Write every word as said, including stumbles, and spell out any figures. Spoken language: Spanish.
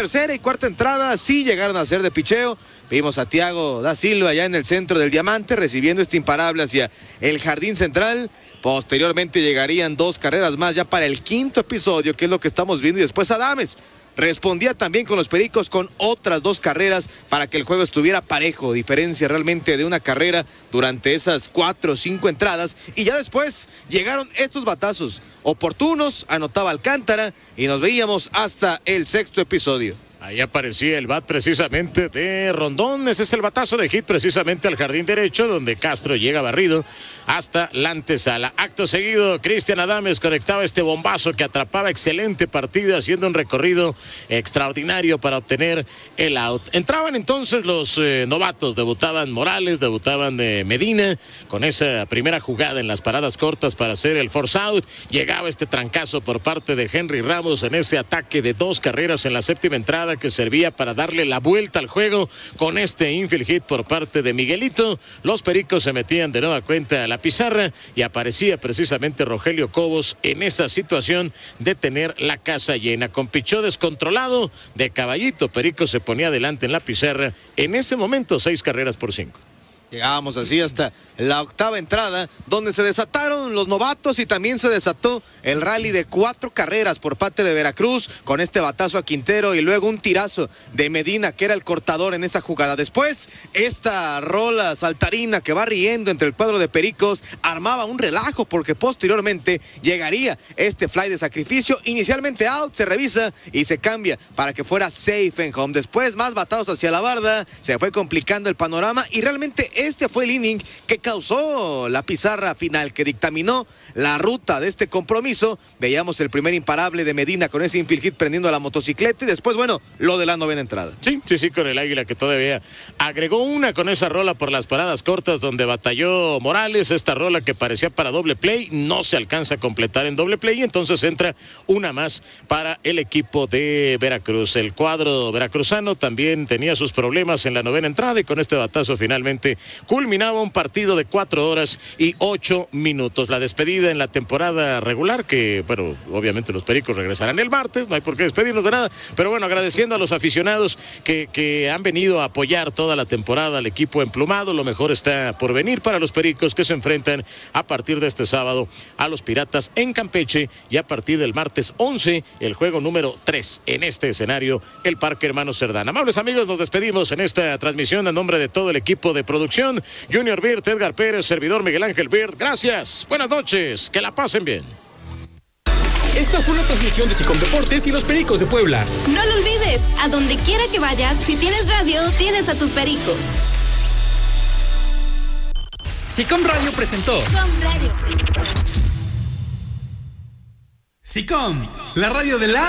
tercera y cuarta entrada sí llegaron a ser de picheo. Vimos a Thiago da Silva allá en el centro del diamante recibiendo este imparable hacia el jardín central. Posteriormente llegarían dos carreras más ya para el quinto episodio, que es lo que estamos viendo, y después Adames respondía también con los Pericos con otras dos carreras para que el juego estuviera parejo, diferencia realmente de una carrera durante esas cuatro o cinco entradas, y ya después llegaron estos batazos oportunos, anotaba Alcántara y nos veíamos hasta el sexto episodio. Ahí aparecía el bat precisamente de Rondón. Ese es el batazo de hit precisamente al jardín derecho, donde Castro llega barrido hasta la antesala. Acto seguido, Cristian Adames conectaba este bombazo que atrapaba excelente partida, haciendo un recorrido extraordinario para obtener el out. Entraban entonces los eh, novatos, debutaban Morales, debutaban eh, Medina, con esa primera jugada en las paradas cortas para hacer el force out. Llegaba este trancazo por parte de Henry Ramos en ese ataque de dos carreras en la séptima entrada, que servía para darle la vuelta al juego con este infield hit por parte de Miguelito. Los Pericos se metían de nueva cuenta a la pizarra y aparecía precisamente Rogelio Cobos en esa situación de tener la casa llena. Con pichó descontrolado de caballito, Perico se ponía adelante en la pizarra. En ese momento, seis carreras por cinco. Llegábamos así hasta la octava entrada, donde se desataron los novatos y también se desató el rally de cuatro carreras por parte de Veracruz, con este batazo a Quintero y luego un tirazo de Medina, que era el cortador en esa jugada. Después, esta rola saltarina que va riendo entre el cuadro de Pericos armaba un relajo, porque posteriormente llegaría este fly de sacrificio, inicialmente out, se revisa y se cambia para que fuera safe en home. Después, más batados hacia la barda, se fue complicando el panorama y realmente este fue el inning que causó la pizarra final, que dictaminó la ruta de este compromiso. Veíamos el primer imparable de Medina con ese infield hit prendiendo a la motocicleta, y después, bueno, lo de la novena entrada. Sí, sí, sí, con el Águila, que todavía agregó una con esa rola por las paradas cortas donde batalló Morales. Esta rola que parecía para doble play no se alcanza a completar en doble play, y entonces entra una más para el equipo de Veracruz. El cuadro veracruzano también tenía sus problemas en la novena entrada, y con este batazo finalmente culminaba un partido de cuatro horas y ocho minutos. La despedida en la temporada regular, que, bueno, obviamente los Pericos regresarán el martes, no hay por qué despedirnos de nada, pero bueno, agradeciendo a los aficionados que, que han venido a apoyar toda la temporada al equipo emplumado. Lo mejor está por venir para los Pericos, que se enfrentan a partir de este sábado a los Piratas en Campeche, y a partir del martes once, el juego número tres en este escenario, el Parque Hermanos Cerdán. Amables amigos, nos despedimos en esta transmisión a nombre de todo el equipo de producción, Junior Bird, Edgar Pérez, servidor Miguel Ángel Bird. Gracias, buenas noches, que la pasen bien. Esta fue una transmisión de Sicom Deportes y los Pericos de Puebla. No lo olvides, a donde quiera que vayas, si tienes radio, tienes a tus Pericos. Sicom Radio presentó Sicom Radio. Sicom, la radio de la